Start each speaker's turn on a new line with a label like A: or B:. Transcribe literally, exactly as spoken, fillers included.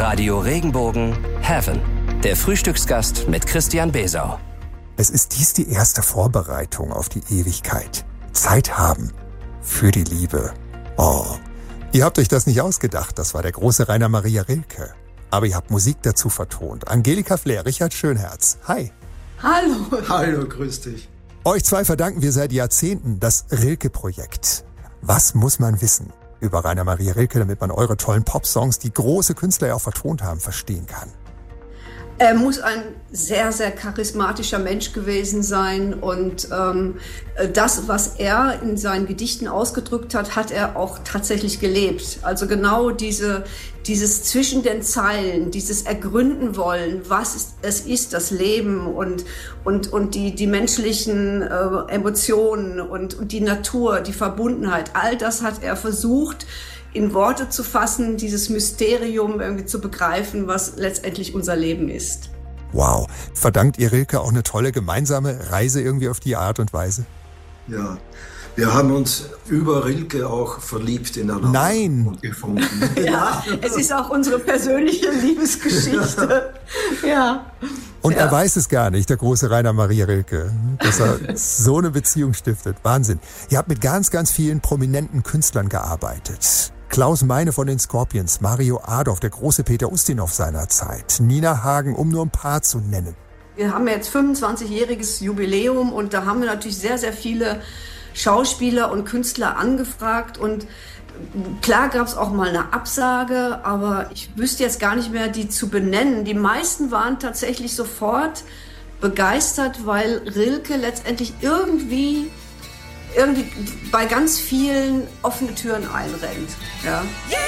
A: Radio Regenbogen Heaven. Der Frühstücksgast mit Christian Besau.
B: Es ist dies die erste Vorbereitung auf die Ewigkeit. Zeit haben für die Liebe. Oh, ihr habt euch das nicht ausgedacht, das war der große Rainer Maria Rilke. Aber ihr habt Musik dazu vertont. Angelika Flair, Richard Schönherz. Hi.
C: Hallo.
D: Hallo, grüß dich.
B: Euch zwei verdanken wir seit Jahrzehnten das Rilke-Projekt. Was muss man wissen über Rainer Maria Rilke, damit man eure tollen Popsongs, die große Künstler ja auch vertont haben, verstehen kann?
C: Er muss ein sehr, sehr charismatischer Mensch gewesen sein und ähm, das, was er in seinen Gedichten ausgedrückt hat, hat er auch tatsächlich gelebt. Also genau diese, dieses zwischen den Zeilen, dieses Ergründen wollen, was ist, es ist, das Leben und, und, und die, die menschlichen äh, Emotionen und, und die Natur, die Verbundenheit, all das hat er versucht, in Worte zu fassen, dieses Mysterium irgendwie zu begreifen, was letztendlich unser Leben ist.
B: Wow. Verdankt ihr Rilke auch eine tolle gemeinsame Reise irgendwie auf die Art und Weise?
D: Ja, wir haben uns über Rilke auch verliebt ineinander.
B: Nein.
D: Und gefunden.
C: Ja, es ist auch unsere persönliche Liebesgeschichte. Ja.
B: Und
C: ja.
B: er weiß es gar nicht, der große Rainer Maria Rilke, dass er so eine Beziehung stiftet. Wahnsinn. Ihr habt mit ganz, ganz vielen prominenten Künstlern gearbeitet. Klaus Meine von den Scorpions, Mario Adorf, der große Peter Ustinov seiner Zeit, Nina Hagen, um nur ein paar zu nennen.
C: Wir haben jetzt fünfundzwanzigjähriges Jubiläum und da haben wir natürlich sehr, sehr viele Schauspieler und Künstler angefragt und klar gab es auch mal eine Absage, aber ich wüsste jetzt gar nicht mehr, die zu benennen. Die meisten waren tatsächlich sofort begeistert, weil Rilke letztendlich irgendwie irgendwie bei ganz vielen offene Türen einrennt. Ja.